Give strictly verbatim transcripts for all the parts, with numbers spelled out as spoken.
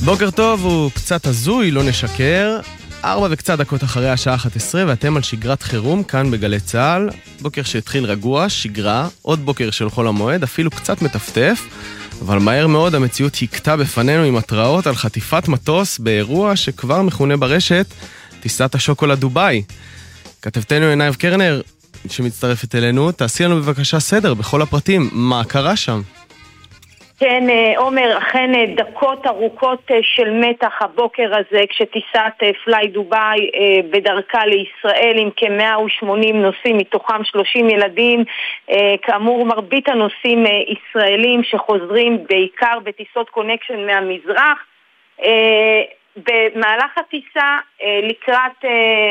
בוקר טוב, הוא קצת הזוי, לא נשקר. ארבע וקצת דקות אחרי השעה אחת עשרה, ואתם על שגרת חירום כאן בגלי צהל. בוקר שהתחיל רגוע, שגרה, עוד בוקר של חול המועד, אפילו קצת מטפטף, אבל מהר מאוד המציאות הכתה בפנינו עם התראות על חטיפת מטוס באירוע שכבר מכונה ברשת טיסת השוקולד דובאי. כתבתנו עינב קרנר שמצטרפת אלינו, תעשי לנו בבקשה סדר בכל הפרטים, מה קרה שם? כן, עומר, אכן דקות ארוכות של מתח הבוקר הזה כשטיסת פליי דובאי בדרכה לישראל עם כ-מאה ושמונים נוסעים, מתוכם שלושים ילדים. כאמור, מרבית הנוסעים ישראלים שחוזרים בעיקר בטיסות קונקשן מהמזרח. במהלך הטיסה לקראת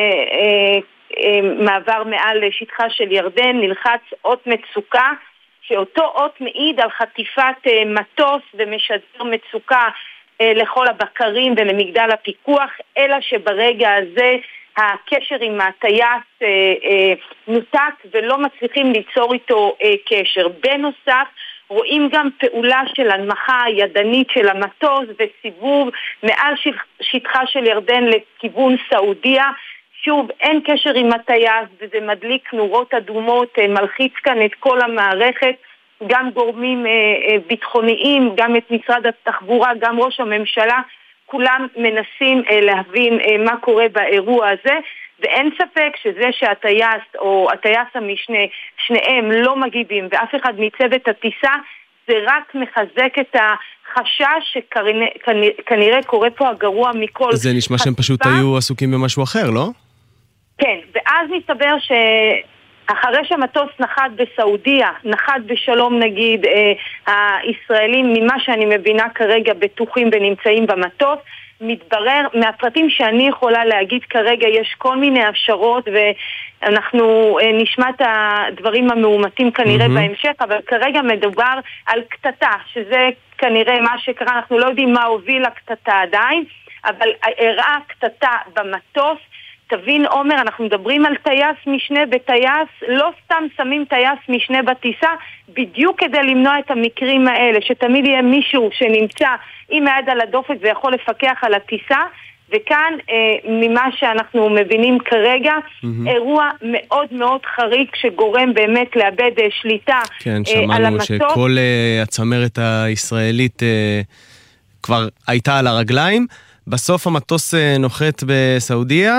מעבר מעל שטחה של ירדן נלחץ אות מצוקה, שאותו אות מעיד על חטיפת מטוס ומשדר מצוקה לכל הבקרים ולמגדל הפיקוח, אלא שברגע הזה הקשר עם הטייס נותק ולא מצליחים ליצור איתו קשר. בנוסף, רואים גם פעולה של הנמכה ידנית של המטוס וסיבוב מעל שטחה של ירדן לכיוון סעודיה. שוב, אין קשר עם הטייס, וזה מדליק נורות אדומות, מלחיץ כאן את כל המערכת, גם גורמים ביטחוניים, גם את משרד התחבורה, גם ראש הממשלה, כולם מנסים להבין מה קורה באירוע הזה, ואין ספק שזה שהטייס או הטייס המשנה, שניהם לא מגיבים, ואף אחד מצוות הטיסה, זה רק מחזק את החשש שכנראה קורה פה הגרוע מכל. זה נשמע שהם פשוט היו עסוקים במשהו אחר, לא? כן, ואז מסתבר שאחרי שהמטוס נחת בסעודיה, נחת בשלום נגיד, אה, הישראלים, ממה שאני מבינה כרגע בטוחים ונמצאים במטוס, מתברר, מהפרטים שאני יכולה להגיד כרגע, יש כל מיני אפשרות, ואנחנו אה, נשמע את הדברים המאומתים כנראה mm-hmm. בהמשך, אבל כרגע מדובר על קטטה, שזה כנראה מה שקרה, אנחנו לא יודעים מה הוביל לקטטה עדיין, אבל הראה קטטה במטוס. תבין, עומר, אנחנו מדברים על טייס משנה בטייס, לא סתם שמים טייס משנה בטיסה, בדיוק כדי למנוע את המקרים האלה, שתמיד יהיה מישהו שנמצא עם היד על הדופק ויכול לפקח על הטיסה, וכאן, אה, ממה שאנחנו מבינים כרגע, mm-hmm. אירוע מאוד מאוד חריג שגורם באמת לאבד אה, שליטה כן, אה, על המטוס. שמענו שכל אה, הצמרת הישראלית אה, כבר הייתה על הרגליים, בסוף המטוס נוחת בסעודיה,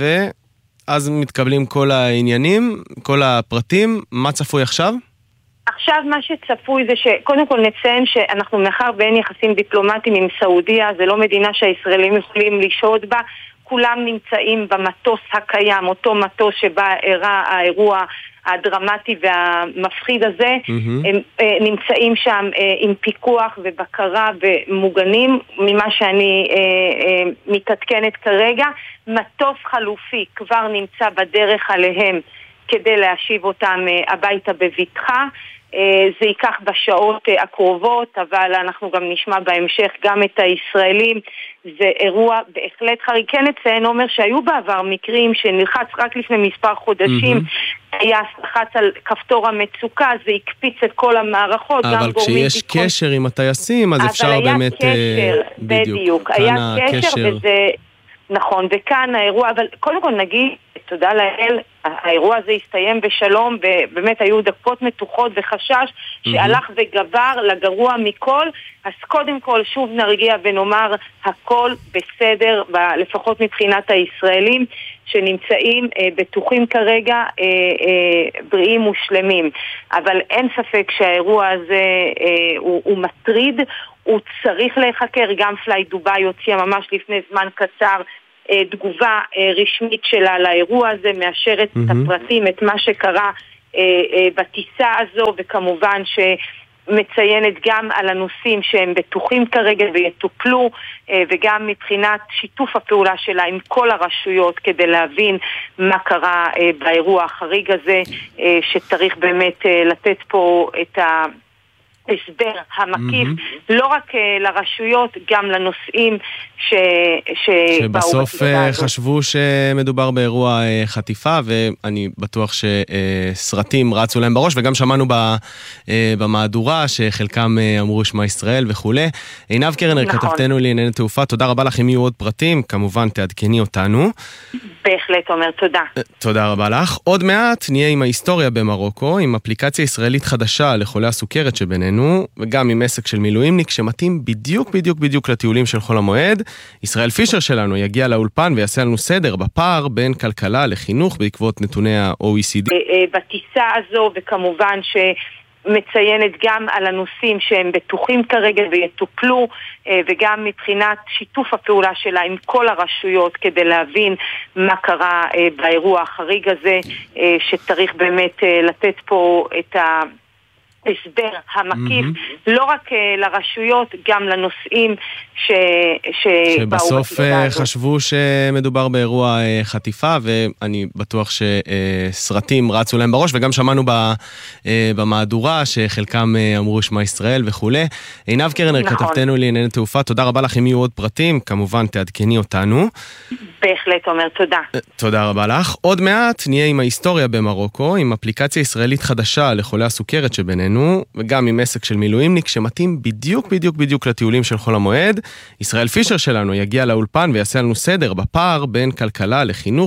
ואז מתקבלים כל העניינים, כל הפרטים. מה צפוי עכשיו? עכשיו מה שצפוי זה שקודם כל נציין שאנחנו מאחר ואין יחסים דיפלומטיים עם סעודיה, זה לא מדינה שהישראלים יכולים לשהות בה, כולם נמצאים במטוס הקיים, אותו מטוס שבה אירע האירוע הדרמטי והמפחיד הזה, mm-hmm. הם אה, נמצאים שם אה, עם פיקוח ובקרה ומוגנים, ממה שאני אה, אה, מתעדכנת כרגע. מטוס חלופי כבר נמצא בדרך עליהם כדי להשיב אותם אה, הביתה בביטחה. אה, זה ייקח בשעות אה, הקרובות, אבל אנחנו גם נשמע בהמשך גם את הישראלים. זה אירוע בהחלט חריג. כן אציין, אומר שהיו בעבר מקרים שנלחץ רק לפני מספר חודשים, mm-hmm. היה לחץ על כפתור המצוקה, זה הקפיץ את כל המערכות. אבל כשיש ביטחון... קשר עם הטייסים, אז אפשר באמת... אבל היה קשר, בדיוק. בדיוק. היה קשר, קשר וזה... נכון, וכאן האירוע, אבל קודם כל נגיד, תודה לאל, האירוע הזה הסתיים בשלום, ובאמת היו דקות מתוחות וחשש שהלך וגבר לגרוע מכל, אז קודם כל שוב נרגיע ונאמר הכל בסדר, לפחות מבחינת הישראלים שנמצאים אה, בטוחים כרגע, אה, אה, בריאים ושלמים. אבל אין ספק שהאירוע הזה אה, הוא, הוא מטריד, הוא צריך להיחקר. גם פליי דובאי הוציאה ממש לפני זמן קצר אה, תגובה אה, רשמית שלה לאירוע הזה, מאשרת mm-hmm. את הפרטים, את מה שקרה אה, אה, בטיסה הזו, וכמובן ש... מציינת גם על הנושאים שהם בטוחים כרגע ויטופלו, וגם מבחינת שיתוף הפעולה שלה עם כל הרשויות כדי להבין מה קרה באירוע החריג הזה, שצריך באמת לתת פה את הסבר המקיף, mm-hmm. לא רק uh, לרשויות, גם לנושאים ש... שבאו שבסוף חשבו שמדובר באירוע uh, חטיפה, ואני בטוח שסרטים uh, רצו להם בראש, וגם שמענו ב, uh, במהדורה שחלקם uh, אמרו שמע ישראל וכו'. עינב קרנר, נכון. כתבתנו לענייני תעופה, תודה רבה לך. אם יהיו עוד פרטים, כמובן תעדכני אותנו. בהחלט אומר, תודה. תודה רבה לך. עוד מעט נהיה עם ההיסטוריה במרוקו, עם אפליקציה ישראלית חדשה לחולי הסוכרת שבינינו, וגם עם עסק של מילואימניק שמתאים בדיוק בדיוק בדיוק לטיולים של חול המועד. ישראל פישר שלנו יגיע לאולפן ויעשה לנו סדר בפער בין כלכלה לחינוך בעקבות נתוני ה-או אי סי די. בטיסה הזו, וכמובן ש... מציינת גם על הנושאים שהם בטוחים כרגע ויטופלו, וגם מבחינת שיתוף הפעולה שלה עם כל הרשויות כדי להבין מה קרה באירוע החריג הזה, שצריך באמת לתת פה את ה... הסבר המקיף, mm-hmm. לא רק uh, לרשויות, גם לנושאים ש... שבסוף uh, חשבו שמדובר באירוע uh, חטיפה, ואני בטוח שסרטים uh, רצו להם בראש, וגם שמענו ב, uh, במהדורה שחלקם uh, אמרו שמע ישראל וכו'. עינב קרנר, נכון. כתבתנו לענייני תעופה, תודה רבה לך. אם יהיו עוד פרטים, כמובן תעדכני אותנו. בהחלט אומר, תודה. תודה רבה לך. עוד מעט נהיה עם ההיסטוריה במרוקו, עם אפליקציה ישראלית חדשה לחולי הסוכרת שבינינו, וגם עם עסק של מילואימניק שמתאים בדיוק בדיוק בדיוק לטיולים של חול המועד. ישראל פישר שלנו יגיע לאולפן ויעשה לנו סדר בפער בין כלכלה לחינוך